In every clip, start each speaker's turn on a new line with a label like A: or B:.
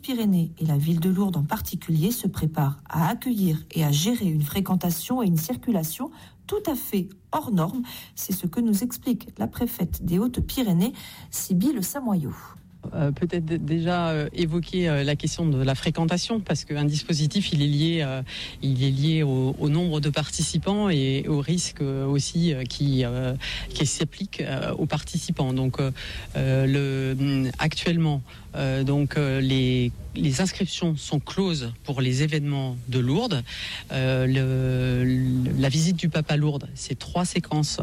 A: Pyrénées et la ville de Lourdes en particulier se préparent à accueillir et à gérer une fréquentation et une circulation tout à fait hors normes. C'est ce que nous explique la préfète des Hautes-Pyrénées, Sybille Samoyau.
B: Peut-être déjà évoquer la question de la fréquentation, parce qu'un dispositif il est lié au nombre de participants et au risque aussi qui s'applique aux participants. Donc actuellement les inscriptions sont closes pour les événements de Lourdes. La visite du pape à Lourdes, c'est 3 séquences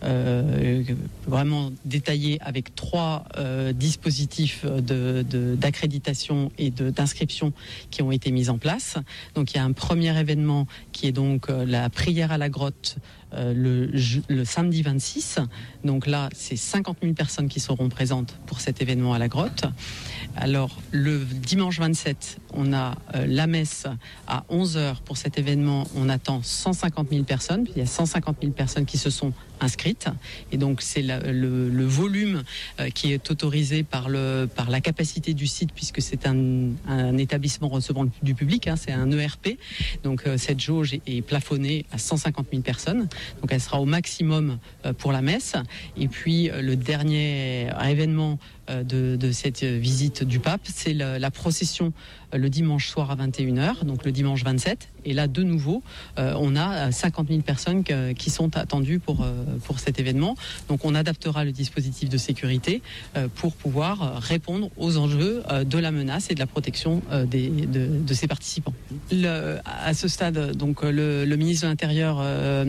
B: vraiment détaillé avec 3 dispositifs d'accréditation et d'inscription qui ont été mis en place. Donc il y a un premier événement qui est donc la prière à la grotte le samedi 26. Donc là, c'est 50 000 personnes qui seront présentes pour cet événement à la grotte. Alors, le dimanche 27, on a la messe à 11h pour cet événement. On attend 150 000 personnes. Il y a 150 000 personnes qui se sont inscrites. Et donc, c'est le volume qui est autorisé par la capacité du site, puisque c'est un établissement recevant du public. C'est un ERP. Donc, cette jauge est plafonnée à 150 000 personnes. Donc, elle sera au maximum pour la messe. Et puis, le dernier événement de cette visite du pape, c'est la procession le dimanche soir à 21h, donc le dimanche 27. Et là, de nouveau, on a 50 000 personnes qui sont attendues pour cet événement. Donc, on adaptera le dispositif de sécurité pour pouvoir répondre aux enjeux de la menace et de la protection de ces participants. À ce stade, donc, le ministre de l'Intérieur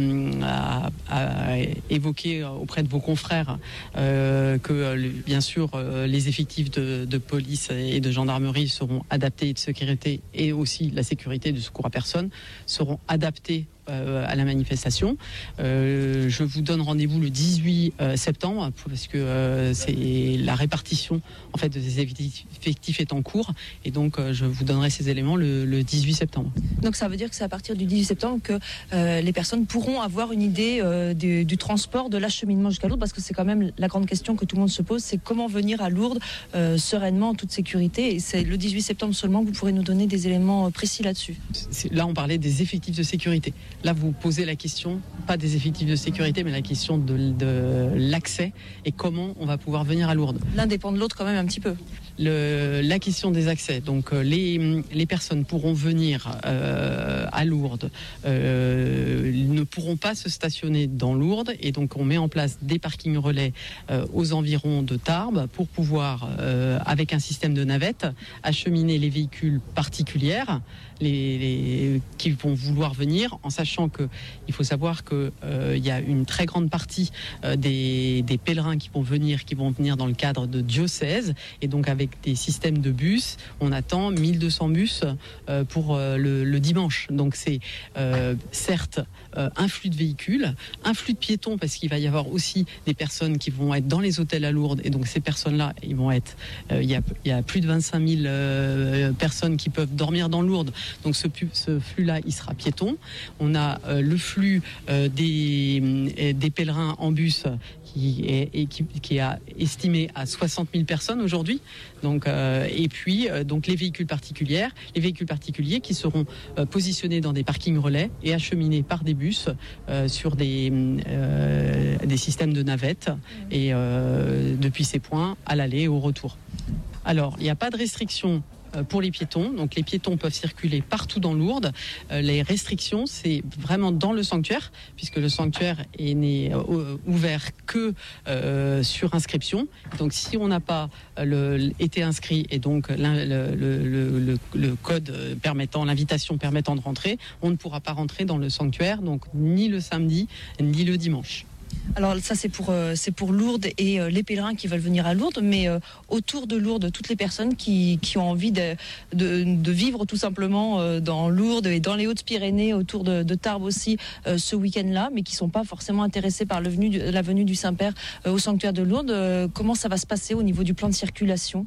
B: a évoqué auprès de vos confrères que, bien sûr, les effectifs de police et de gendarmerie seront adaptés, de sécurité et aussi la sécurité du secours à personne seront adaptés à la manifestation. Je vous donne rendez-vous le 18 septembre parce que c'est la répartition en fait de ces effectifs est en cours et donc je vous donnerai ces éléments le 18 septembre.
C: Donc ça veut dire que c'est à partir du 18 septembre que les personnes pourront avoir une idée du transport, de l'acheminement jusqu'à Lourdes, parce que c'est quand même la grande question que tout le monde se pose, c'est comment venir à Lourdes sereinement en toute sécurité, et c'est le 18 septembre seulement que vous pourrez nous donner des éléments précis là-dessus.
B: Là on parlait des effectifs de sécurité. Là, vous posez la question, pas des effectifs de sécurité, mais la question de l'accès et comment on va pouvoir venir à Lourdes.
C: L'un dépend de l'autre quand même un petit peu.
B: La question des accès. Donc, les personnes pourront venir à Lourdes, ne pourront pas se stationner dans Lourdes, et donc on met en place des parkings relais aux environs de Tarbes pour pouvoir, avec un système de navettes, acheminer les véhicules particulières qui vont vouloir venir, en sachant que il faut savoir que il y a une très grande partie des pèlerins qui vont venir dans le cadre de diocèses, et donc avec des systèmes de bus, on attend 1200 bus pour le dimanche. Donc c'est certes un flux de véhicules, un flux de piétons, parce qu'il va y avoir aussi des personnes qui vont être dans les hôtels à Lourdes, et donc ces personnes-là, ils vont être, il y a plus de 25 000 personnes qui peuvent dormir dans Lourdes. Donc ce flux-là, il sera piéton. On a le flux des pèlerins en bus qui est estimé à 60 000 personnes aujourd'hui. Donc, et puis donc les véhicules particuliers qui seront positionnés dans des parkings relais et acheminés par des bus sur des systèmes de navettes, et depuis ces points à l'aller et au retour. Alors, il n'y a pas de restriction pour les piétons, donc les piétons peuvent circuler partout dans Lourdes. Les restrictions, c'est vraiment dans le sanctuaire, puisque le sanctuaire n'est ouvert que sur inscription. Donc si on n'a pas été inscrit, et donc le code permettant, l'invitation permettant de rentrer, on ne pourra pas rentrer dans le sanctuaire, donc ni le samedi ni le dimanche.
C: Alors ça c'est pour Lourdes et les pèlerins qui veulent venir à Lourdes, mais autour de Lourdes, toutes les personnes qui ont envie de vivre tout simplement dans Lourdes et dans les Hautes-Pyrénées, autour de Tarbes aussi ce week-end-là, mais qui sont pas forcément intéressés par la venue du Saint-Père au sanctuaire de Lourdes. Comment ça va se passer au niveau du plan de circulation ?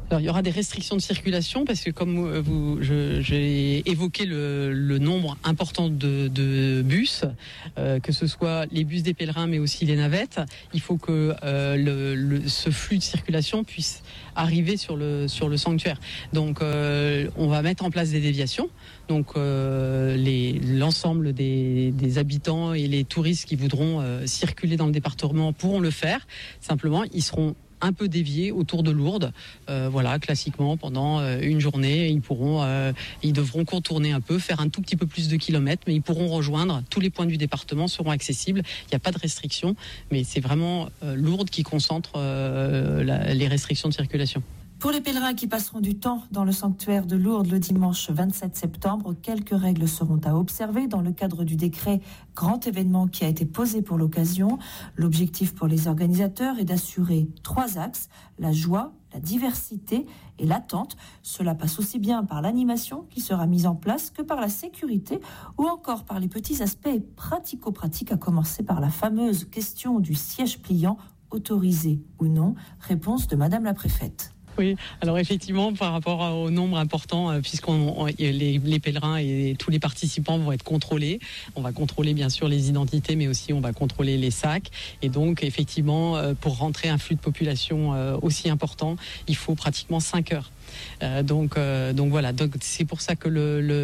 B: Alors, il y aura des restrictions de circulation parce que comme j'ai évoqué le nombre important de bus, que ce soit les bus des pèlerins mais aussi les navettes, il faut que ce flux de circulation puisse arriver sur le sanctuaire. Donc on va mettre en place des déviations. Donc l'ensemble des habitants et les touristes qui voudront circuler dans le département pourront le faire. Simplement, ils seront un peu déviés autour de Lourdes, classiquement pendant une journée. Ils devront contourner un peu, faire un tout petit peu plus de kilomètres, mais ils pourront rejoindre tous les points du département, seront accessibles. Il n'y a pas de restrictions, mais c'est vraiment Lourdes qui concentre les restrictions de circulation.
A: Pour les pèlerins qui passeront du temps dans le sanctuaire de Lourdes le dimanche 27 septembre, quelques règles seront à observer dans le cadre du décret grand événement qui a été posé pour l'occasion. L'objectif pour les organisateurs est d'assurer 3 axes, la joie, la diversité et l'attente. Cela passe aussi bien par l'animation qui sera mise en place que par la sécurité ou encore par les petits aspects pratico-pratiques, à commencer par la fameuse question du siège pliant, autorisé ou non. Réponse de Madame la Préfète.
B: Oui, alors effectivement, par rapport au nombre important, les pèlerins et tous les participants vont être contrôlés. On va contrôler bien sûr les identités, mais aussi on va contrôler les sacs. Et donc effectivement, pour rentrer un flux de population aussi important, il faut pratiquement 5 heures. Donc voilà, donc c'est pour ça que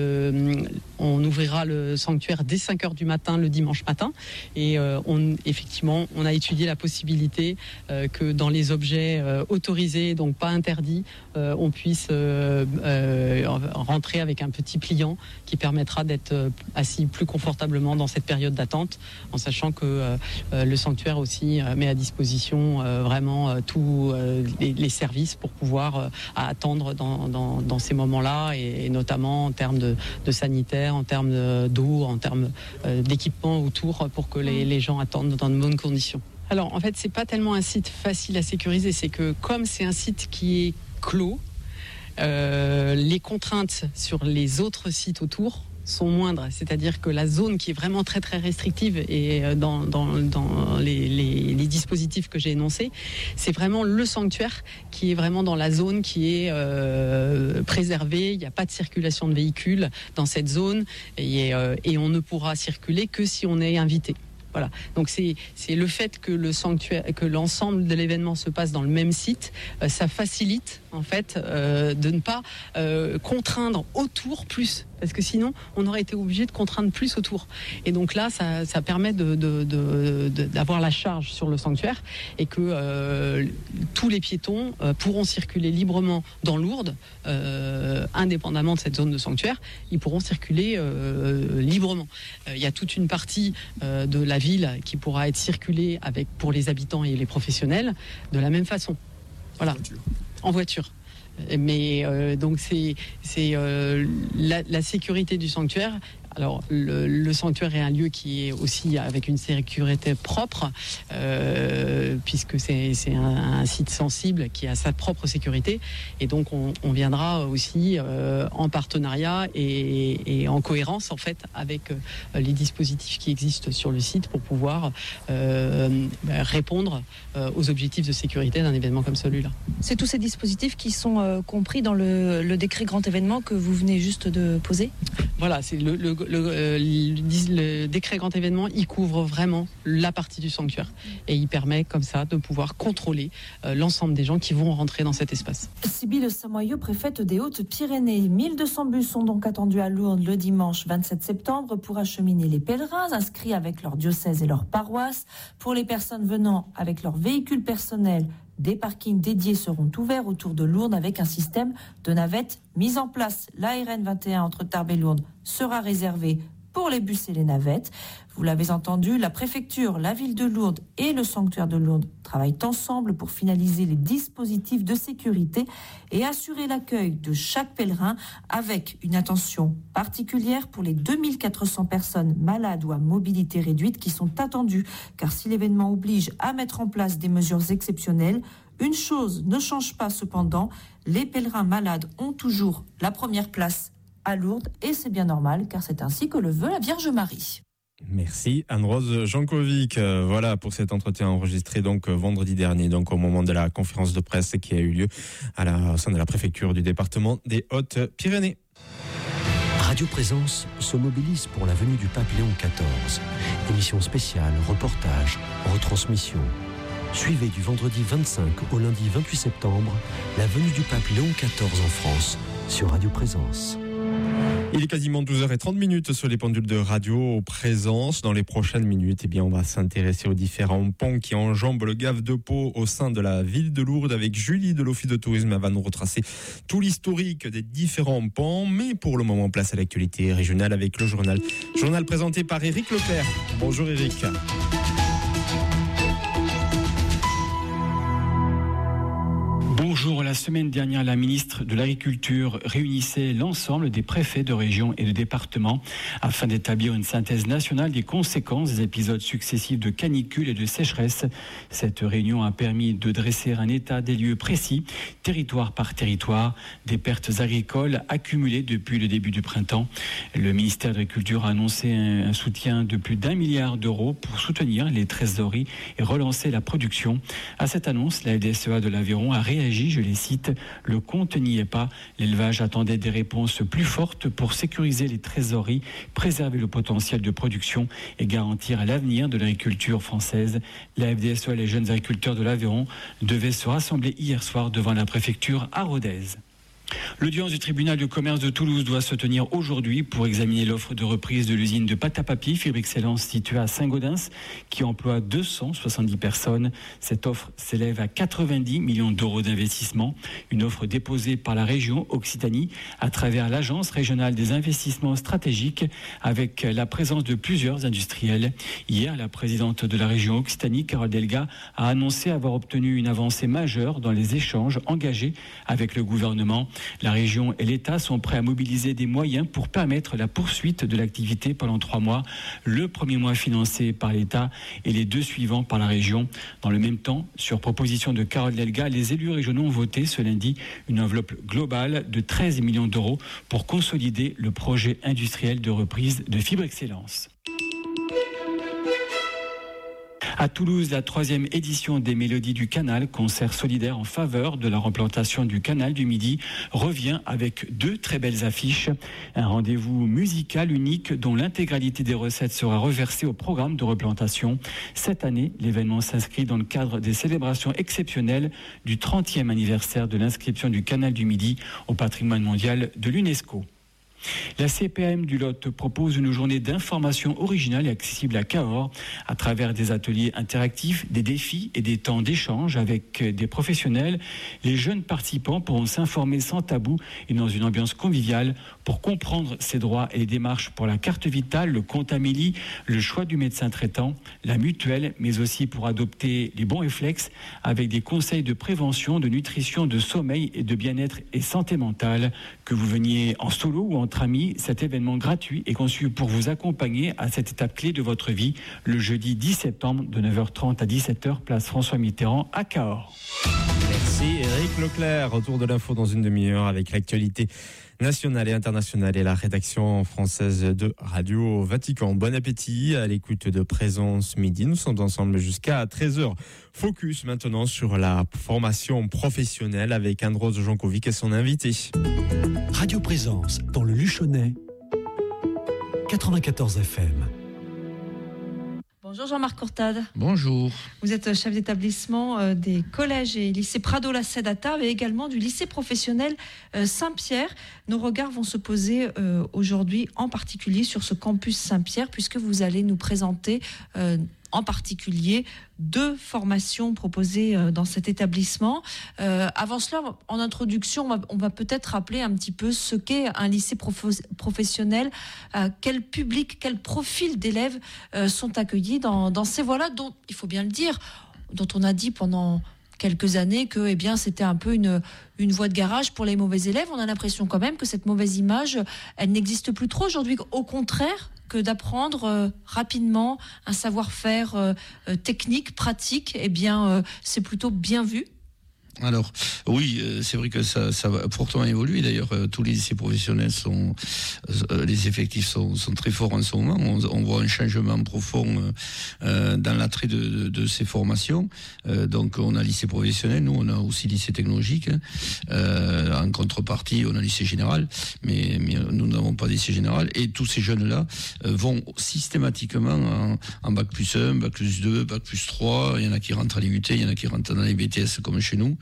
B: on ouvrira le sanctuaire dès 5h du matin le dimanche matin, et on a étudié la possibilité que dans les objets autorisés, donc pas interdits, on puisse rentrer avec un petit pliant qui permettra d'être assis plus confortablement dans cette période d'attente, en sachant que le sanctuaire aussi met à disposition vraiment tous les services pour pouvoir attendre dans ces moments-là, et notamment en termes de sanitaire, en termes d'eau, en termes d'équipement autour, pour que les gens attendent dans de bonnes conditions. Alors en fait, c'est pas tellement un site facile à sécuriser, c'est que comme c'est un site qui est clos, les contraintes sur les autres sites autour sont moindres, c'est-à-dire que la zone qui est vraiment très très restrictive, et dans les dispositifs que j'ai énoncés, c'est vraiment le sanctuaire qui est vraiment dans la zone qui est préservée. Il n'y a pas de circulation de véhicules dans cette zone, et on ne pourra circuler que si on est invité. Voilà. Donc c'est le fait que le sanctuaire, que l'ensemble de l'événement se passe dans le même site, ça facilite en fait de ne pas contraindre autour plus, parce que sinon on aurait été obligé de contraindre plus autour. Et donc là, ça permet d'avoir la charge sur le sanctuaire, et que tous les piétons pourront circuler librement dans Lourdes, indépendamment de cette zone de sanctuaire. Ils pourront circuler librement. Il y a toute une partie de la ville qui pourra être circulée pour les habitants et les professionnels de la même façon. Voilà. En voiture. Mais donc c'est la sécurité du sanctuaire. Alors le sanctuaire est un lieu qui est aussi avec une sécurité propre, puisque c'est un site sensible qui a sa propre sécurité, et donc on viendra aussi en partenariat et en cohérence en fait avec les dispositifs qui existent sur le site pour pouvoir répondre aux objectifs de sécurité d'un événement comme celui-là.
C: C'est tous ces dispositifs qui sont compris dans le décret grand événement que vous venez juste de poser ?
B: Voilà, c'est le décret grand événement, il couvre vraiment la partie du sanctuaire, et il permet comme ça de pouvoir contrôler l'ensemble des gens qui vont rentrer dans cet espace.
A: Sybille Samoyau, préfète des Hautes-Pyrénées. 1200 bus sont donc attendus à Lourdes le dimanche 27 septembre pour acheminer les pèlerins inscrits avec leur diocèse et leur paroisse. Pour les personnes venant avec leur véhicule personnel, des parkings dédiés seront ouverts autour de Lourdes avec un système de navettes mis en place. La RN 21 entre Tarbes et Lourdes sera réservée pour les bus et les navettes. Vous l'avez entendu, la préfecture, la ville de Lourdes et le sanctuaire de Lourdes travaillent ensemble pour finaliser les dispositifs de sécurité et assurer l'accueil de chaque pèlerin, avec une attention particulière pour les 2400 personnes malades ou à mobilité réduite qui sont attendues. Car si l'événement oblige à mettre en place des mesures exceptionnelles, une chose ne change pas cependant, les pèlerins malades ont toujours la première place à Lourdes, et c'est bien normal car c'est ainsi que le veut la Vierge Marie.
D: Merci Anne-Rose Jankovic. Voilà pour cet entretien enregistré donc vendredi dernier, donc au moment de la conférence de presse qui a eu lieu au sein de la préfecture du département des Hautes-Pyrénées.
E: Radio Présence se mobilise pour la venue du pape Léon XIV. Émission spéciale, reportage, retransmission. Suivez du vendredi 25 au lundi 28 septembre la venue du pape Léon XIV en France sur Radio Présence.
D: Il est quasiment 12h30 sur les pendules de Radio Présence. Dans les prochaines minutes, on va s'intéresser aux différents ponts qui enjambent le Gave de Pau au sein de la ville de Lourdes avec Julie de l'Office de Tourisme. Elle va nous retracer tout l'historique des différents ponts. Mais pour le moment, place à l'actualité régionale avec le journal. Journal présenté par Éric Leclerc. Bonjour Éric.
F: Bonjour. La semaine dernière, la ministre de l'Agriculture réunissait l'ensemble des préfets de région et de département afin d'établir une synthèse nationale des conséquences des épisodes successifs de canicule et de sécheresse. Cette réunion a permis de dresser un état des lieux précis, territoire par territoire, des pertes agricoles accumulées depuis le début du printemps. Le ministère de l'Agriculture a annoncé un soutien de plus d'1 milliard d'euros pour soutenir les trésoreries et relancer la production. À cette annonce, la FDSEA de l'Aveyron a réagi, je les cite, « Le compte n'y est pas. L'élevage attendait des réponses plus fortes pour sécuriser les trésoreries, préserver le potentiel de production et garantir l'avenir de l'agriculture française. » La FDSEA et les jeunes agriculteurs de l'Aveyron devaient se rassembler hier soir devant la préfecture à Rodez. L'audience du tribunal de commerce de Toulouse doit se tenir aujourd'hui pour examiner l'offre de reprise de l'usine de pâte à papier Fibre Excellence située à Saint-Gaudens qui emploie 270 personnes. Cette offre s'élève à 90 millions d'euros d'investissement. Une offre déposée par la région Occitanie à travers l'Agence régionale des investissements stratégiques avec la présence de plusieurs industriels. Hier, la présidente de la région Occitanie, Carole Delga, a annoncé avoir obtenu une avancée majeure dans les échanges engagés avec le gouvernement. La région et l'État sont prêts à mobiliser des moyens pour permettre la poursuite de l'activité pendant 3 mois. Le premier mois financé par l'État et les 2 suivants par la région. Dans le même temps, sur proposition de Carole Delga, les élus régionaux ont voté ce lundi une enveloppe globale de 13 millions d'euros pour consolider le projet industriel de reprise de Fibre Excellence. À Toulouse, la 3e édition des Mélodies du Canal, concert solidaire en faveur de la replantation du canal du Midi, revient avec 2 très belles affiches. Un rendez-vous musical unique dont l'intégralité des recettes sera reversée au programme de replantation. Cette année, l'événement s'inscrit dans le cadre des célébrations exceptionnelles du 30e anniversaire de l'inscription du canal du Midi au patrimoine mondial de l'UNESCO. La CPAM du Lot propose une journée d'information originale et accessible à Cahors à travers des ateliers interactifs, des défis et des temps d'échange avec des professionnels. Les jeunes participants pourront s'informer sans tabou et dans une ambiance conviviale pour comprendre ses droits et les démarches pour la carte vitale, le compte Amélie, le choix du médecin traitant, la mutuelle, mais aussi pour adopter les bons réflexes avec des conseils de prévention, de nutrition, de sommeil et de bien-être et santé mentale. Que vous veniez en solo ou en amis, cet événement gratuit est conçu pour vous accompagner à cette étape clé de votre vie, le jeudi 10 septembre de 9h30 à 17h, place François Mitterrand à Cahors.
D: Merci Éric Leclerc. Retour de l'info dans une demi-heure avec l'actualité nationale et internationale et la rédaction française de Radio Vatican. Bon appétit à l'écoute de Présence Midi. Nous sommes ensemble jusqu'à 13h. Focus maintenant sur la formation professionnelle avec Anne-Rose Jankovic et son invité.
E: Radio Présence dans le Luchonnais, 94 FM.
A: Bonjour Jean-Marc Courtade.
G: Bonjour.
A: Vous êtes chef d'établissement des collèges et lycées Prado-La Sedata, mais également du lycée professionnel Saint-Pierre. Nos regards vont se poser aujourd'hui en particulier sur ce campus Saint-Pierre, puisque vous allez nous présenter en particulier 2 formations proposées dans cet établissement. Avant cela, en introduction, on va peut-être rappeler un petit peu ce qu'est un lycée professionnel, quel public, quel profil d'élèves sont accueillis dans ces voies-là, dont, il faut bien le dire, dont on a dit pendant quelques années que c'était un peu une voie de garage pour les mauvais élèves. On a l'impression quand même que cette mauvaise image, elle n'existe plus trop aujourd'hui. Au contraire, que d'apprendre rapidement un savoir-faire technique, pratique, c'est plutôt bien vu.
G: Alors, oui, c'est vrai que ça va fortement évoluer. D'ailleurs, tous les lycées professionnels les effectifs sont très forts en ce moment. On voit un changement profond dans l'attrait de ces formations. Donc, on a lycée professionnel, nous, on a aussi lycée technologique. En contrepartie, on a lycée général, mais nous n'avons pas de lycée général. Et tous ces jeunes-là vont systématiquement en bac plus 1, bac plus 2, bac plus 3. Il y en a qui rentrent à l'IUT, il y en a qui rentrent dans les BTS comme chez nous.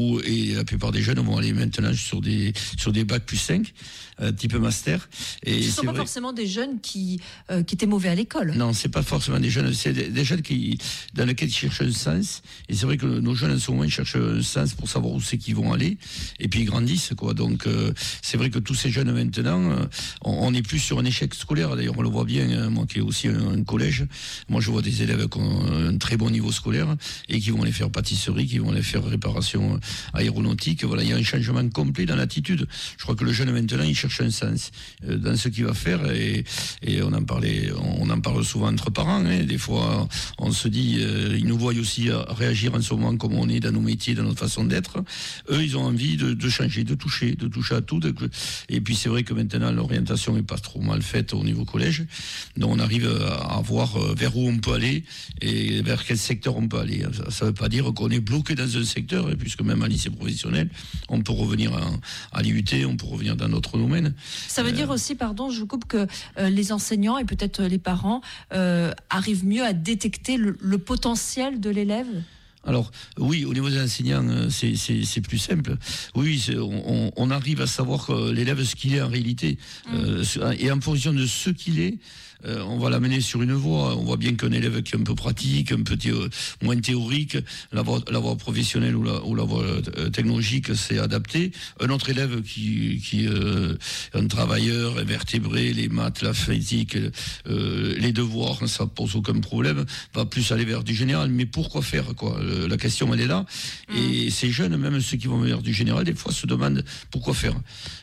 G: Et la plupart des jeunes vont aller maintenant sur des bacs plus 5, type master. Et
C: ce ne sont pas forcément des jeunes qui étaient mauvais à l'école.
G: Non, c'est pas forcément des jeunes, c'est des jeunes dans lesquels ils cherchent un sens. Et c'est vrai que nos jeunes en ce moment, ils cherchent un sens pour savoir où c'est qu'ils vont aller. Et puis ils grandissent, quoi. Donc c'est vrai que tous ces jeunes maintenant, on n'est plus sur un échec scolaire. D'ailleurs, on le voit bien, moi qui ai aussi un collège. Moi, je vois des élèves qui ont un très bon niveau scolaire et qui vont aller faire pâtisserie, qui vont aller faire réparation aéronautique. Voilà, il y a un changement complet dans l'attitude. Je crois que le jeune maintenant, il cherche un sens dans ce qu'il va faire et on en parle souvent entre parents. Hein. Des fois, on se dit, ils nous voient aussi réagir en ce moment comme on est dans nos métiers, dans notre façon d'être. Eux, ils ont envie de changer, de toucher à tout. Et puis c'est vrai que maintenant, l'orientation est pas trop mal faite au niveau collège. Donc on arrive à voir vers où on peut aller et vers quel secteur on peut aller. Ça veut pas dire qu'on est bloqué dans un secteur, puisque même à lycée professionnel, on peut revenir à l'IUT, on peut revenir dans d'autres domaines.
C: Ça veut dire aussi, pardon, je vous coupe, que les enseignants et peut-être les parents arrivent mieux à détecter le potentiel de l'élève ?
G: Alors oui, au niveau des enseignants, c'est plus simple. Oui, on arrive à savoir l'élève ce qu'il est en réalité. Et en fonction de ce qu'il est, on va l'amener sur une voie. On voit bien qu'un élève qui est un peu pratique, un peu moins théorique, la voie professionnelle ou la voie technologique, c'est adapté. Un autre élève qui est un travailleur, invertébré, les maths, la physique, les devoirs, ça pose aucun problème, va plus aller vers du général. Mais pourquoi faire, quoi ? La question, elle est là. Et ces jeunes, même ceux qui vont vers du général, des fois se demandent pourquoi faire.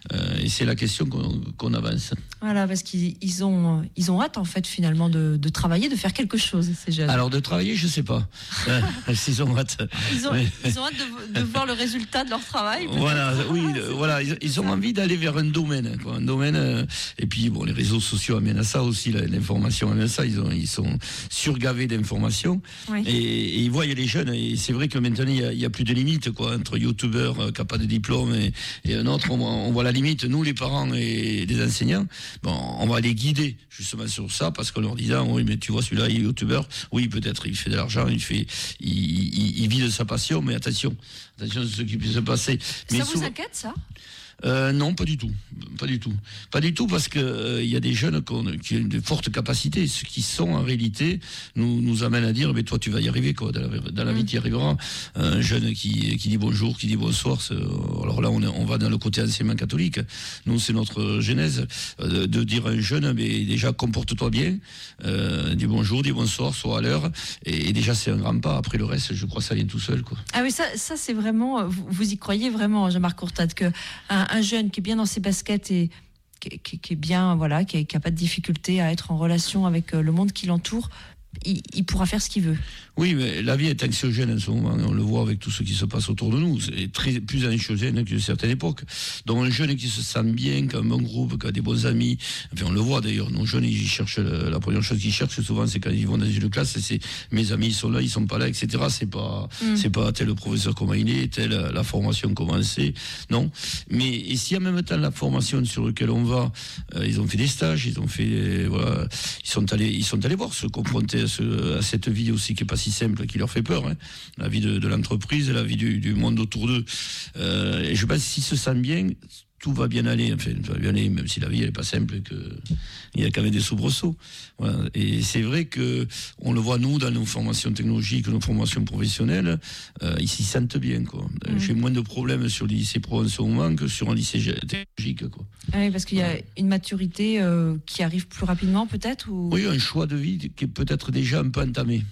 G: Et c'est la question qu'on avance.
C: Voilà, parce qu'ils ont hâte, en fait, finalement, de travailler, de faire quelque chose, ces jeunes.
G: Alors, de travailler, je sais pas. S'ils ont hâte.
C: Ils ont hâte de voir le résultat de leur travail.
G: Voilà, oui, voilà. Ils ont envie d'aller vers un domaine, quoi. Un domaine, et puis, bon, les réseaux sociaux amènent à ça aussi, l'information amène à ça. Ils sont surgavés d'informations. Oui. Et ils voient les jeunes, et c'est vrai que maintenant, il y a plus de limite, quoi. Entre youtubeurs, qui n'a pas de diplôme, et un autre, on voit la limite, nous, les parents et les enseignants. Bon, on va les guider, justement, sur ça, parce qu'en leur disant, oui, mais tu vois, celui-là, il est youtubeur, oui, peut-être, il fait de l'argent, il vit de sa passion, mais attention à ce qui peut se passer.
C: Ça vous inquiète, ça ?
G: Non, pas du tout, parce que il y a des jeunes qui ont de fortes capacités, ceux qui sont en réalité nous amènent à dire, mais toi tu vas y arriver, quoi. Dans la vie tu y arriveras. Un jeune qui dit bonjour, qui dit bonsoir, alors là on va dans le côté enseignement catholique. Nous c'est notre genèse de dire à un jeune, mais déjà comporte-toi bien, dis bonjour, dis bonsoir, sois à l'heure, et déjà c'est un grand pas. Après le reste, je crois que ça vient tout seul, quoi.
C: Ah oui, ça c'est vraiment, vous y croyez vraiment, Jean-Marc Courtade, que un jeune qui est bien dans ses baskets et qui est bien, voilà, qui n'a pas de difficulté à être en relation avec le monde qui l'entoure, il pourra faire ce qu'il veut.
G: Oui, mais la vie est anxiogène en ce moment. On le voit avec tout ce qui se passe autour de nous. C'est plus anxiogène qu'à une certaine époque. Donc un jeune qui se sent bien, qui a un bon groupe, qui a des bons amis, enfin on le voit d'ailleurs, nos jeunes, ils cherchent, la première chose qu'ils cherchent souvent, c'est quand ils vont dans une classe, c'est mes amis, ils sont là, ils sont pas là, etc. C'est pas tel professeur comment il est, telle la formation comment c'est. Non. Mais et si en même temps la formation sur laquelle on va, ils ont fait des stages, ils ont fait, voilà, ils sont allés voir, se confronter à cette vie aussi qui est pas si simple, qui leur fait peur, hein. La vie de l'entreprise, la vie du monde autour d'eux. Et je pense que s'ils se sentent bien, tout va bien aller. Enfin, tout va bien aller, même si la vie elle est pas simple, il y a quand même des soubresauts. Voilà. Et c'est vrai que on le voit nous dans nos formations technologiques, nos formations professionnelles, ils s'y sentent bien, quoi. J'ai moins de problèmes sur le lycée pro en ce moment que sur un lycée technologique, quoi.
C: Ah oui, parce qu'il y a une maturité qui arrive plus rapidement, peut-être, ou...
G: Oui, un choix de vie qui est peut-être déjà un peu entamé.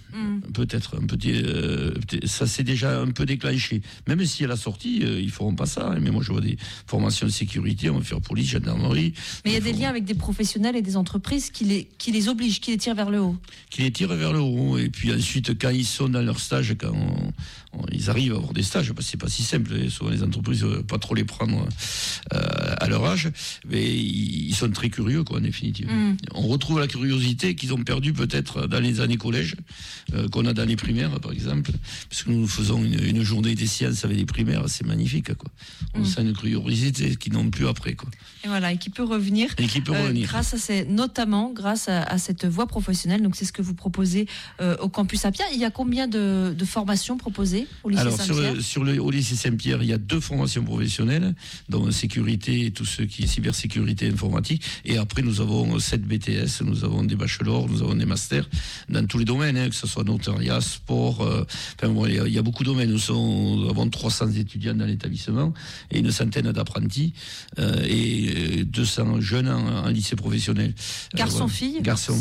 G: Peut-être un petit, ça s'est déjà un peu déclenché. Même si à la sortie, ils feront pas ça. Mais moi, je vois des formations de sécurité, on va faire police, gendarmerie.
C: Mais il y a des liens avec des professionnels et des entreprises qui les obligent, qui les tirent vers le haut.
G: Qui les tirent vers le haut. Et puis ensuite, quand ils sont dans leur stage, quand ils arrivent à avoir des stages, parce que c'est pas si simple. Souvent, les entreprises ne veulent pas trop les prendre à leur âge, mais ils sont très curieux, quoi, en définitive. On retrouve la curiosité qu'ils ont perdue peut-être dans les années collège, qu'on a dans les primaires, par exemple, parce que nous faisons une journée des sciences avec les primaires, c'est magnifique, quoi. On sent une curiosité qu'ils n'ont plus après, quoi.
C: Et voilà, et qui peut revenir. Grâce notamment grâce à cette voie professionnelle. Donc c'est ce que vous proposez au campus Saint-Pierre. Il y a combien de formations proposées au lycée Saint-Pierre ?
G: Au lycée Saint-Pierre, il y a 2 formations professionnelles, dont sécurité et tout ce qui est cybersécurité informatique. Et après, nous avons 7 BTS, nous avons des bachelors, nous avons des masters dans tous les domaines, que ce soit notariat, sport. Il y a beaucoup de domaines. Nous avons 300 étudiants dans l'établissement et une centaine d'apprentis et 200 jeunes en lycée professionnel.
C: Garçons-filles.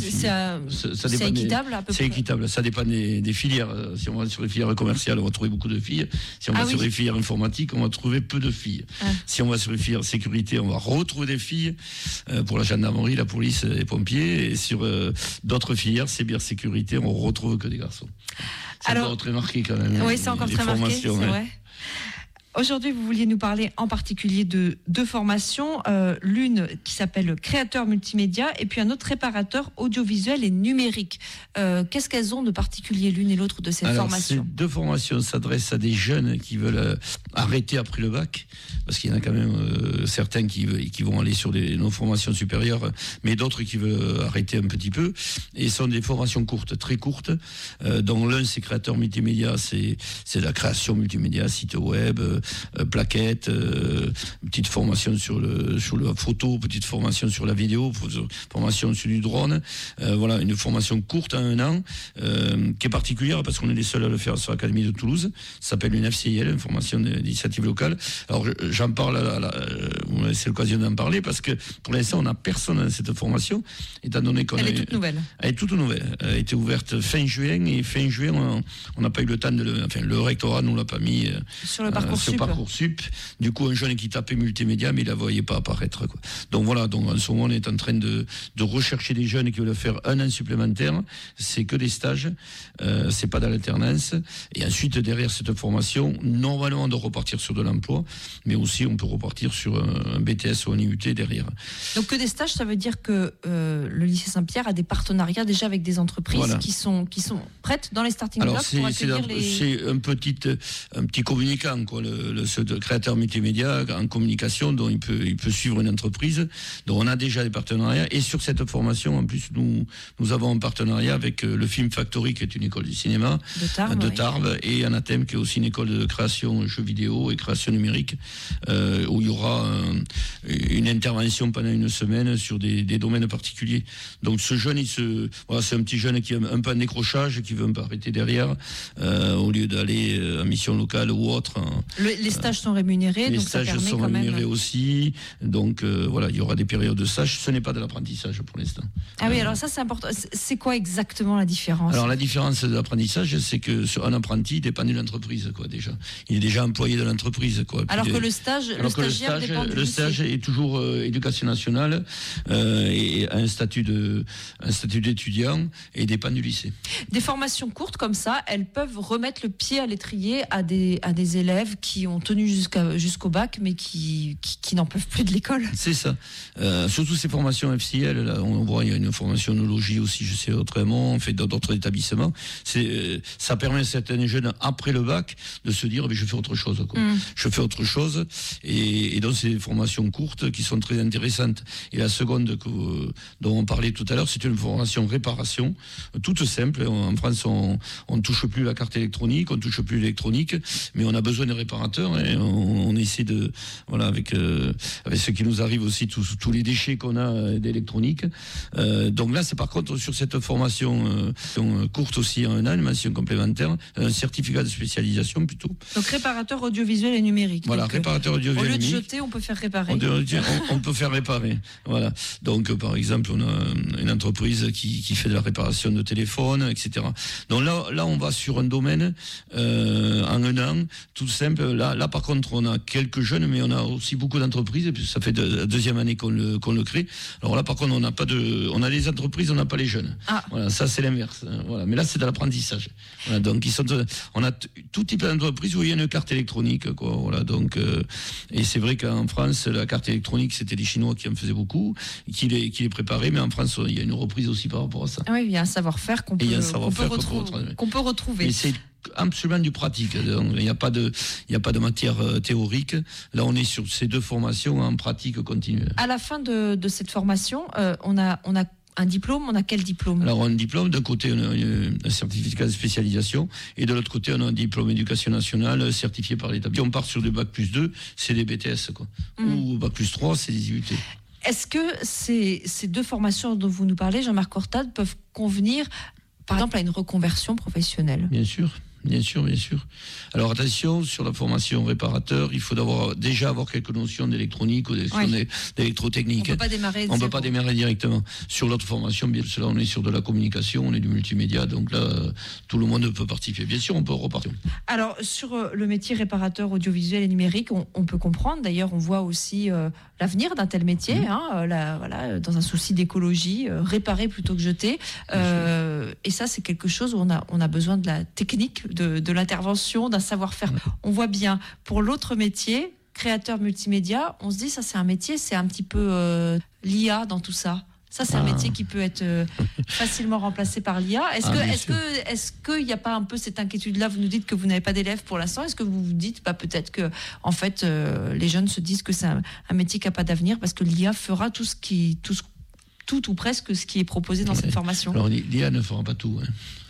C: C'est équitable à peu près.
G: C'est équitable. Ça dépend des filières. Si on va sur les filières commerciales, on va trouver beaucoup de filles. Si on va sur les filières informatiques, on va trouver peu de filles. Si on va sur les filières sécurité, on va retrouver des filles pour la gendarmerie, la police et les pompiers. Et sur d'autres filières, cybersécurité, on retrouve que des garçons. C'est encore très marqué quand même.
C: Oui, c'est encore très marqué, c'est vrai. Aujourd'hui, vous vouliez nous parler en particulier de 2 formations, l'une qui s'appelle créateur multimédia et puis un autre réparateur audiovisuel et numérique. Qu'est-ce qu'elles ont de particulier l'une et l'autre de ces formations ?
G: Ces 2 formations s'adressent à des jeunes qui veulent arrêter après le bac, parce qu'il y en a quand même certains qui vont aller sur nos formations supérieures, mais d'autres qui veulent arrêter un petit peu. Et ce sont des formations courtes, très courtes, dont l'un c'est créateur multimédia, c'est la création multimédia, site web, plaquettes, petite formation sur la photo, petite formation sur la vidéo, formation sur du drone. Voilà, une formation courte à 1 an, qui est particulière parce qu'on est les seuls à le faire sur l'Académie de Toulouse. Ça s'appelle une FCIL, une formation d'initiative locale. Alors j'en parle, vous me laissez l'occasion d'en parler parce que pour l'instant on n'a personne dans cette formation, étant donné qu'on
C: Elle est toute nouvelle.
G: Elle est toute nouvelle. Elle a été ouverte fin juin et fin juin on n'a pas eu le temps le rectorat nous l'a pas mis
C: sur le Parcoursup.
G: Du coup, un jeune qui tapait multimédia, mais il la voyait pas apparaître, quoi. Donc voilà, en ce moment, on est en train de rechercher des jeunes qui veulent faire 1 an supplémentaire. C'est que des stages, c'est pas dans l'alternance. Et ensuite, derrière cette formation, normalement, on doit repartir sur de l'emploi, mais aussi on peut repartir sur un BTS ou un IUT derrière.
C: Donc que des stages, ça veut dire que le lycée Saint-Pierre a des partenariats déjà avec des entreprises qui sont prêtes dans les starting blocks pour accueillir les...
G: C'est un petit communicant, quoi. Ce créateur multimédia en communication, dont il peut suivre une entreprise. Donc on a déjà des partenariats. Et sur cette formation, en plus, nous avons un partenariat avec le Film Factory, qui est une école du cinéma de Tarbes, et Anathème, qui est aussi une école de création jeux vidéo et création numérique, où il y aura une intervention pendant 1 semaine sur des domaines particuliers. Donc ce jeune, c'est un petit jeune qui a un peu un décrochage, qui veut un peu arrêter derrière, au lieu d'aller en mission locale ou autre.
C: Les stages sont rémunérés,
G: les
C: donc
G: stages
C: ça permet
G: sont
C: quand même...
G: rémunérés aussi, donc voilà, il y aura des périodes de stage. Ce n'est pas de l'apprentissage pour l'instant.
C: Ah oui, alors ça c'est important. C'est quoi exactement la différence ?
G: Alors la différence de l'apprentissage, c'est que sur un apprenti dépend de l'entreprise, quoi, déjà. Il est déjà employé de l'entreprise, quoi.
C: Alors que le stagiaire dépend du lycée.
G: Le stage est toujours éducation nationale et un statut d'étudiant et dépend du lycée.
C: Des formations courtes comme ça, elles peuvent remettre le pied à l'étrier à des élèves qui ont tenu jusqu'au bac, mais qui n'en peuvent plus de l'école.
G: C'est ça. Surtout ces formations FCL, là, on voit, il y a une formation onologie aussi, je sais, autrement, on fait d'autres établissements. Ça permet à certains jeunes, après le bac, de se dire, je fais autre chose, quoi. Je fais autre chose. Et donc, c'est des formations courtes qui sont très intéressantes. Et la seconde dont on parlait tout à l'heure, c'est une formation réparation, toute simple. En France, on touche plus la carte électronique, on touche plus l'électronique, mais on a besoin de réparation réparateur et on essaie de avec ce qui nous arrive aussi tous les déchets qu'on a d'électronique. Donc là, c'est par contre sur cette formation courte aussi en un an, une mention complémentaire, un certificat de spécialisation plutôt.
C: Donc réparateur audiovisuel et numérique.
G: Voilà,
C: donc,
G: réparateur audiovisuel.
C: Au lieu de jeter, on peut faire réparer.
G: On peut faire réparer. Voilà. Donc par exemple, on a une entreprise qui fait de la réparation de téléphones, etc. Donc là, on va sur un domaine en un an, tout simple. Là, par contre, on a quelques jeunes, mais on a aussi beaucoup d'entreprises. Et puis ça fait la deuxième année qu'on le crée. Alors là, par contre, on a les entreprises, on n'a pas les jeunes. Ah. Voilà, ça c'est l'inverse. Voilà. Mais là, c'est de l'apprentissage. Voilà, donc on a tout type d'entreprises où il y a une carte électronique, quoi. Voilà. Donc et c'est vrai qu'en France, la carte électronique, c'était les Chinois qui en faisaient beaucoup, qui les préparaient. Mais en France, il y a une reprise aussi par rapport à ça.
C: Ah oui, il y a un savoir-faire qu'on peut retrouver.
G: Mais c'est absolument du pratique. Donc, il n'y a pas de matière théorique. Là, on est sur ces deux formations en pratique continue.
C: À la fin de cette formation, on a un diplôme. On a quel diplôme?
G: Alors, un diplôme, d'un côté, on a un certificat de spécialisation, et de l'autre côté, on a un diplôme éducation nationale certifié par l'État. Si on part sur des bac plus 2, c'est des BTS, quoi. Ou bac plus 3, c'est des IUT.
C: Est-ce que ces deux formations dont vous nous parlez, Jean-Marc Courtade, peuvent convenir, par exemple, à une reconversion professionnelle?
G: Bien sûr. Bien sûr. Alors attention, sur la formation réparateur, il faut déjà avoir quelques notions d'électronique ou d'électrotechnique.
C: On ne peut pas démarrer
G: directement. Sur l'autre formation, bien sûr, là, on est sur de la communication, on est du multimédia, donc là, tout le monde peut participer. Bien sûr, on peut repartir.
C: Alors, sur le métier réparateur audiovisuel et numérique, on peut comprendre. D'ailleurs, on voit aussi l'avenir d'un tel métier, dans un souci d'écologie, réparer plutôt que jeter. Et ça, c'est quelque chose où on a besoin de la technique, de l'intervention, d'un savoir-faire. On voit bien, pour l'autre métier, créateur multimédia, on se dit, ça c'est un métier, c'est un petit peu l'IA dans tout ça. Ça, c'est un métier qui peut être facilement remplacé par l'IA. Est-ce qu'il n'y a pas un peu cette inquiétude-là? Vous nous dites que vous n'avez pas d'élèves pour l'instant. Est-ce que vous vous dites peut-être que en fait, les jeunes se disent que c'est un métier qui n'a pas d'avenir parce que l'IA fera tout ou presque ce qui est proposé dans cette formation?
G: Alors, l'IA ne fera pas tout.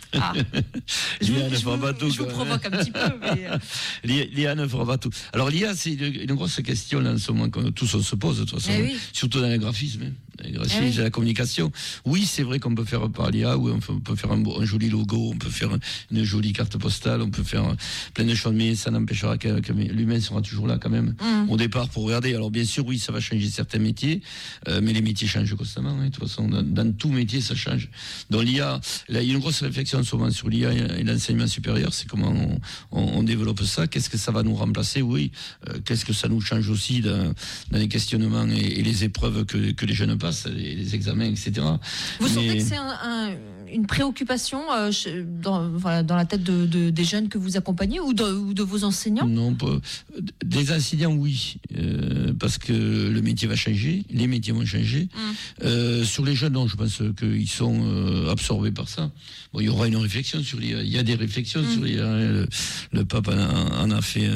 C: Je vous provoque un petit peu. Mais...
G: L'IA ne fera pas tout. Alors l'IA, c'est une grosse question là, en ce moment que tous on se pose de toute façon, surtout dans le graphisme. De la communication. Oui, c'est vrai qu'on peut faire par l'IA, on peut faire un joli logo, on peut faire une jolie carte postale, on peut faire plein de choses, mais ça n'empêchera que l'humain sera toujours là quand même au départ pour regarder. Alors bien sûr, oui, ça va changer certains métiers, mais les métiers changent constamment. De toute façon, dans tout métier, ça change. Dans l'IA, là, il y a une grosse réflexion souvent sur l'IA et l'enseignement supérieur, c'est comment on développe ça, qu'est-ce que ça va nous remplacer, qu'est-ce que ça nous change aussi dans les questionnements et les épreuves que les jeunes passent, les examens, etc.
C: Vous sentez que c'est une préoccupation dans la tête des jeunes que vous accompagnez ou de vos enseignants?
G: Non, des enseignants, oui, parce que le métier va changer, les métiers vont changer. Sur les jeunes, non, je pense qu'ils sont absorbés par ça. Bon, il y aura une réflexion sur l'IA. Il y a des réflexions sur l'IA. Le pape en a fait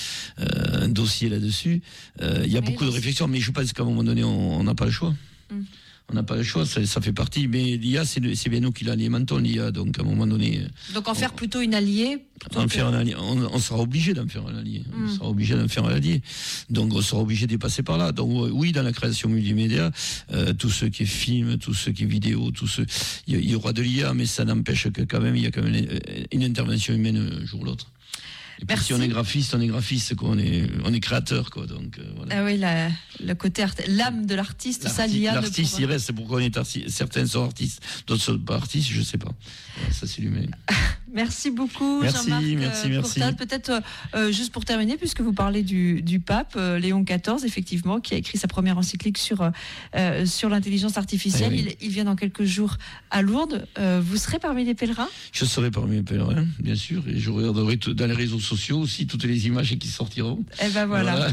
G: un dossier là-dessus. Il y a beaucoup de réflexions, mais je pense qu'à un moment donné, on n'a pas le choix. On n'a pas le choix, ça fait partie. Mais l'IA, c'est bien nous qui l'alimentons, l'IA. Donc, à un moment donné...
C: Donc, en faire plutôt une alliée
G: on sera obligé d'en faire un allié. On sera obligé d'en faire un allié. Donc, on sera obligé de passer par là. Donc, oui, dans la création multimédia, tout ce qui est film, tout ce qui est vidéo, il y aura de l'IA, mais ça n'empêche que quand même, il y a quand même une intervention humaine un jour ou l'autre. Et puis si on est graphiste, quoi, on est créateur, quoi. Donc voilà.
C: Ah oui, le côté l'âme de l'artiste, ça l'IA.
G: L'artiste, il reste. Pourquoi on est artiste? Certains sont artistes, d'autres sont pas artistes, je sais pas. Voilà, ça c'est l'humain.
C: Merci beaucoup, Jean-Marc Courtade. Peut-être juste pour terminer, puisque vous parlez du pape Léon XIV, effectivement, qui a écrit sa première encyclique sur l'intelligence artificielle. Il vient dans quelques jours à Lourdes. Vous serez parmi les pèlerins?
G: Je serai parmi les pèlerins, bien sûr, et je regarderai dans les réseaux sociaux aussi toutes les images qui sortiront.
C: Et ben voilà.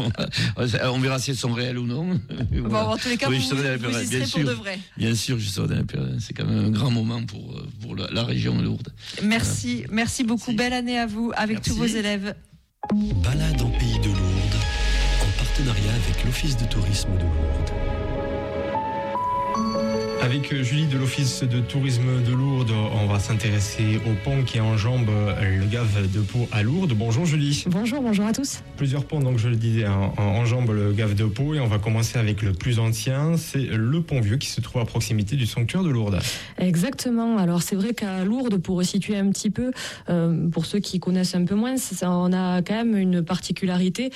G: On verra si elles sont réelles ou non.
C: Bon, en tous les cas, vous y serez pour de vrai.
G: Bien sûr, je serai dans les pèlerins. C'est quand même un grand moment pour la région de Lourdes.
C: Merci beaucoup. Belle année à vous avec tous vos élèves.
E: Balade en pays de Lourdes, en partenariat avec l'Office de tourisme de Lourdes.
D: Avec Julie de l'Office de tourisme de Lourdes, on va s'intéresser au pont qui enjambe le Gave de Pau à Lourdes. Bonjour Julie.
H: Bonjour à tous.
D: Plusieurs ponts, donc je le disais, enjambent le Gave de Pau et on va commencer avec le plus ancien, c'est le pont vieux qui se trouve à proximité du sanctuaire de Lourdes.
H: Exactement, alors c'est vrai qu'à Lourdes, pour situer un petit peu, pour ceux qui connaissent un peu moins, on a quand même une particularité.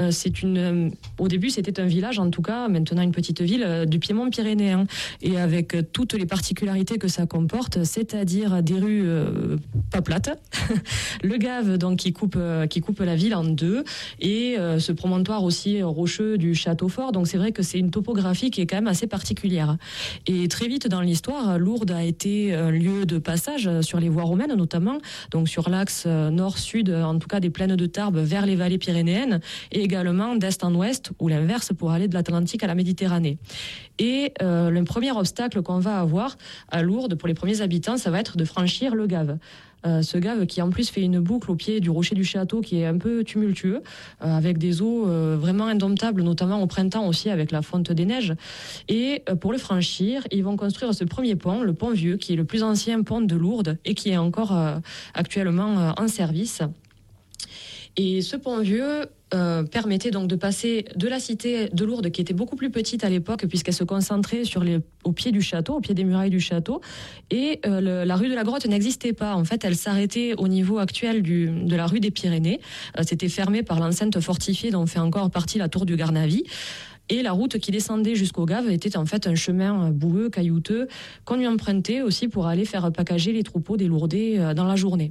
H: Au début c'était un village en tout cas, maintenant une petite ville du Piémont pyrénéen. Et avec toutes les particularités que ça comporte, c'est-à-dire des rues pas plates, le Gave donc qui coupe la ville en deux, et ce promontoire aussi rocheux du Château Fort. Donc c'est vrai que c'est une topographie qui est quand même assez particulière. Et très vite dans l'histoire, Lourdes a été un lieu de passage sur les voies romaines notamment, donc sur l'axe nord-sud, en tout cas des plaines de Tarbes vers les vallées pyrénéennes, et également d'est en ouest ou l'inverse pour aller de l'Atlantique à la Méditerranée. Et le premier obstacle qu'on va avoir à Lourdes pour les premiers habitants, ça va être de franchir le Gave. Ce Gave qui en plus fait une boucle au pied du rocher du château qui est un peu tumultueux, avec des eaux vraiment indomptables, notamment au printemps aussi avec la fonte des neiges. Et pour le franchir, ils vont construire ce premier pont, le pont vieux, qui est le plus ancien pont de Lourdes et qui est encore actuellement en service. Et ce pont vieux permettait donc de passer de la cité de Lourdes, qui était beaucoup plus petite à l'époque, puisqu'elle se concentrait au pied du château, au pied des murailles du château, et la rue de la Grotte n'existait pas. En fait, elle s'arrêtait au niveau actuel de la rue des Pyrénées. C'était fermé par l'enceinte fortifiée dont fait encore partie la tour du Garnavy. Et la route qui descendait jusqu'au Gave était en fait un chemin boueux, caillouteux, qu'on y empruntait aussi pour aller faire paccager les troupeaux des Lourdais dans la journée.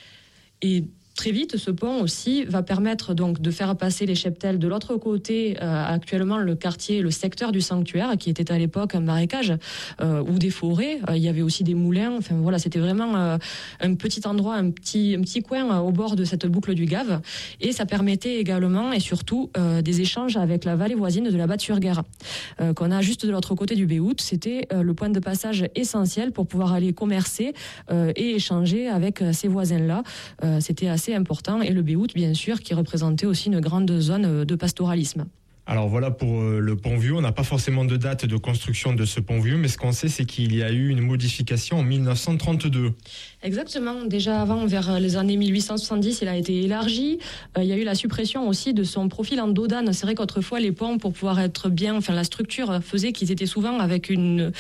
H: Et très vite, ce pont aussi va permettre donc de faire passer les cheptels de l'autre côté, actuellement le quartier, le secteur du sanctuaire, qui était à l'époque un marécage ou des forêts. Il y avait aussi des moulins. Enfin voilà, c'était vraiment un petit endroit, un petit coin au bord de cette boucle du Gave. Et ça permettait également et surtout des échanges avec la vallée voisine de la Batte-sur-Guerre, qu'on a juste de l'autre côté du Béout. C'était le point de passage essentiel pour pouvoir aller commercer et échanger avec ces voisins-là. C'était assez important, et le Béout bien sûr qui représentait aussi une grande zone de pastoralisme.
D: Alors voilà pour le pont vieux, on n'a pas forcément de date de construction de ce pont vieux, mais ce qu'on sait c'est qu'il y a eu une modification en 1932.
H: Exactement, déjà avant, vers les années 1870, il a été élargi. Il y a eu la suppression aussi de son profil en dodane. C'est vrai qu'autrefois les ponts, pour pouvoir être bien, enfin la structure faisait qu'ils étaient souvent avec une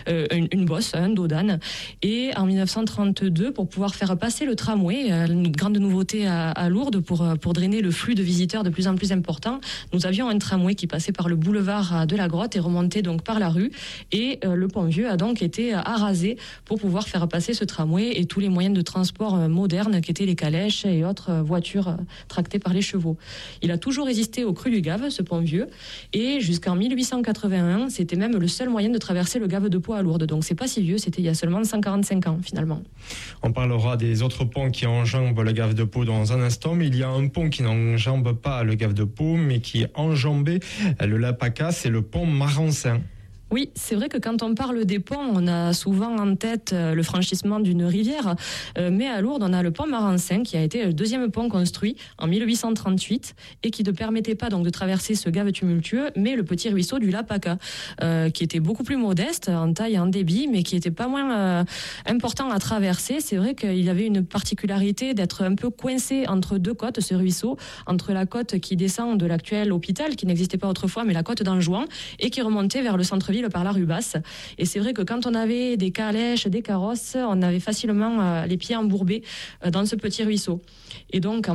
H: bosse, un dodane. Et en 1932, pour pouvoir faire passer le tramway, une grande nouveauté à Lourdes pour drainer le flux de visiteurs de plus en plus important, nous avions un tramway qui passait par le boulevard de la Grotte et remontait donc par la rue. Et le pont vieux a donc été arasé pour pouvoir faire passer ce tramway et tous les moyens de transport modernes qui étaient les calèches et autres voitures tractées par les chevaux. Il a toujours résisté au cru du Gave, ce pont vieux, et jusqu'en 1881, c'était même le seul moyen de traverser le Gave de Pau à Lourdes. Donc c'est pas si vieux, c'était il y a seulement 145 ans finalement. On
D: parlera des autres ponts qui enjambent le Gave de Pau dans un instant, mais il y a un pont qui n'enjambe pas le Gave de Pau, mais qui enjambait le Lapaca, c'est le pont Marancin.
H: Oui, c'est vrai que quand on parle des ponts, on a souvent en tête le franchissement d'une rivière, mais à Lourdes, on a le pont Marancin qui a été le deuxième pont construit en 1838 et qui ne permettait pas donc de traverser ce Gave tumultueux, mais le petit ruisseau du Lapaca, qui était beaucoup plus modeste en taille et en débit, mais qui était pas moins important à traverser. C'est vrai qu'il avait une particularité d'être un peu coincé entre deux côtes, ce ruisseau, entre la côte qui descend de l'actuel hôpital, qui n'existait pas autrefois, mais la côte d'Anjouan, et qui remontait vers le centre-ville par la rue Basse. Et c'est vrai que quand on avait des calèches, des carrosses, on avait facilement les pieds embourbés dans ce petit ruisseau. Et donc en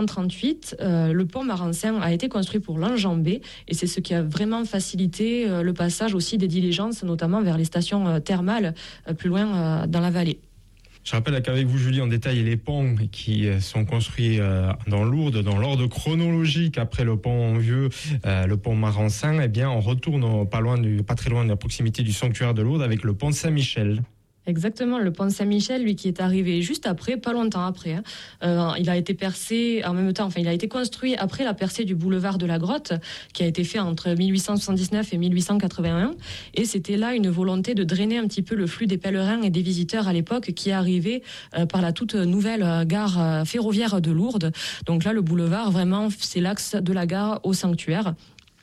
H: 1838, le pont Marancin a été construit pour l'enjamber, et c'est ce qui a vraiment facilité le passage aussi des diligences, notamment vers les stations thermales plus loin dans la vallée.
D: Je rappelle qu'avec vous, Julie, on détaille les ponts qui sont construits dans Lourdes, dans l'ordre chronologique après le pont vieux, le pont Marancin. Eh bien, on retourne pas très loin de la proximité du sanctuaire de Lourdes avec le pont Saint-Michel.
H: Exactement, le pont Saint-Michel, lui, qui est arrivé juste après, pas longtemps après. Il a été percé en même temps, il a été construit après la percée du boulevard de la Grotte, qui a été fait entre 1879 et 1881. Et c'était là une volonté de drainer un petit peu le flux des pèlerins et des visiteurs à l'époque qui arrivaient par la toute nouvelle gare ferroviaire de Lourdes. Donc là, le boulevard, vraiment, c'est l'axe de la gare au sanctuaire.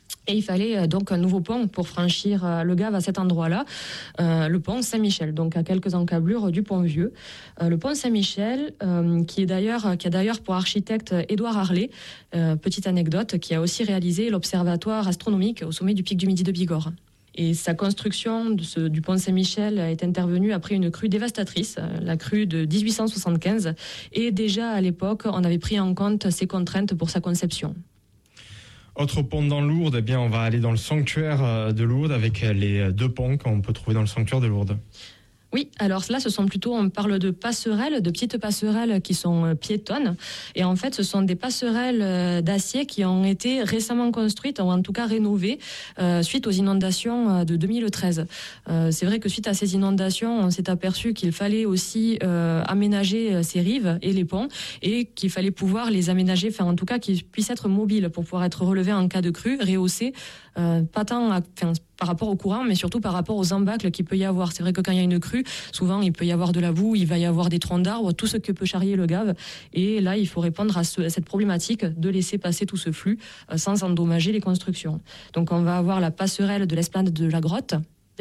H: Et il fallait donc un nouveau pont pour franchir le Gave à cet endroit-là, le pont Saint-Michel, donc à quelques encablures du pont Vieux. Le pont Saint-Michel, qui a d'ailleurs pour architecte Édouard Harlet, petite anecdote, qui a aussi réalisé l'observatoire astronomique au sommet du pic du Midi de Bigorre. Et sa construction du pont Saint-Michel est intervenue après une crue dévastatrice, la crue de 1875. Et déjà à l'époque, on avait pris en compte ces contraintes pour sa conception.
D: Autre pont dans Lourdes, eh bien, on va aller dans le sanctuaire de Lourdes avec les 2 ponts qu'on peut trouver dans le sanctuaire de Lourdes.
H: Oui, alors là, on parle de passerelles, de petites passerelles qui sont piétonnes. Et en fait, ce sont des passerelles d'acier qui ont été récemment construites, ou en tout cas rénovées, suite aux inondations de 2013. C'est vrai que suite à ces inondations, on s'est aperçu qu'il fallait aussi aménager ces rives et les ponts, et qu'il fallait pouvoir les aménager, enfin en tout cas qu'ils puissent être mobiles pour pouvoir être relevés en cas de crue, rehaussés, pas tant par rapport au courant, mais surtout par rapport aux embâcles qu'il peut y avoir. C'est vrai que quand il y a une crue, souvent il peut y avoir de la boue, il va y avoir des troncs d'arbres, tout ce que peut charrier le Gave. Et là, il faut répondre à cette problématique de laisser passer tout ce flux sans endommager les constructions. Donc on va avoir la passerelle de l'esplanade de la grotte,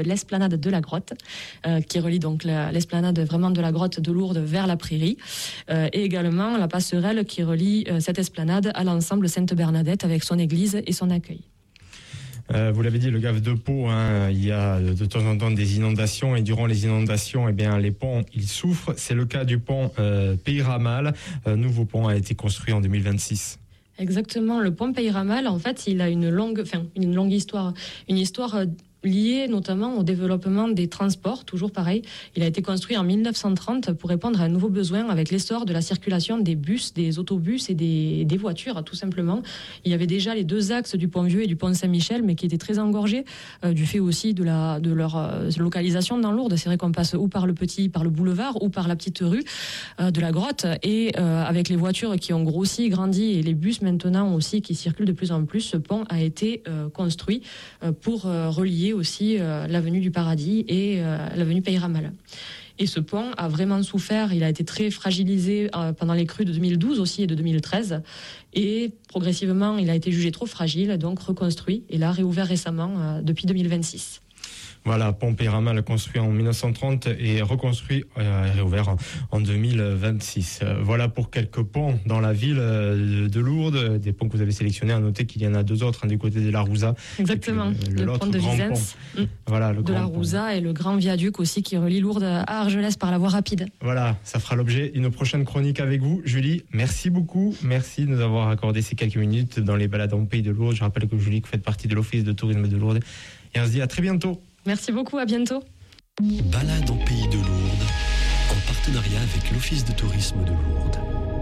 H: qui relie donc l'esplanade vraiment de la grotte de Lourdes vers la prairie, et également la passerelle qui relie cette esplanade à l'ensemble Sainte-Bernadette avec son église et son accueil.
D: Vous l'avez dit, le Gave de Pau, il y a de temps en temps des inondations, et durant les inondations, eh bien, les ponts, ils souffrent. C'est le cas du pont Peyramal. Nouveau pont a été construit en 2026.
H: Exactement, le pont Peyramal, en fait, il a une longue histoire. Une histoire lié notamment au développement des transports, toujours pareil. Il a été construit en 1930 pour répondre à un nouveau besoin avec l'essor de la circulation des bus, des autobus et des voitures, tout simplement. Il y avait déjà les 2 axes du pont Vieux et du pont Saint-Michel, mais qui étaient très engorgés, du fait aussi de leur localisation dans Lourdes. C'est vrai qu'on passe ou par le boulevard, ou par la petite rue de la grotte, et avec les voitures qui ont grossi, grandi, et les bus maintenant aussi qui circulent de plus en plus, ce pont a été construit pour relier aussi l'avenue du Paradis et l'avenue Peyramal. Et ce pont a vraiment souffert, il a été très fragilisé pendant les crues de 2012 aussi et de 2013. Et progressivement, il a été jugé trop fragile, donc reconstruit, et là réouvert récemment depuis 2026.
D: Voilà, pont Peyramal construit en 1930 et reconstruit et réouvert en 2026. Voilà pour quelques ponts dans la ville de Lourdes, des ponts que vous avez sélectionnés. À noter qu'il y en a 2 autres, du côté de la Rouza.
H: Exactement, le pont de Visence,
D: voilà, le
H: de la Rouza, et le grand viaduc aussi qui relie Lourdes à Argelès par la voie rapide.
D: Voilà, ça fera l'objet d'une prochaine chronique avec vous. Julie, merci beaucoup. Merci de nous avoir accordé ces quelques minutes dans les balades en Pays de Lourdes. Je rappelle que Julie, vous faites partie de l'Office de tourisme de Lourdes. Et on se dit à très bientôt.
H: Merci beaucoup, à bientôt.
E: Balade en Pays de Lourdes, en partenariat avec l'Office de tourisme de Lourdes.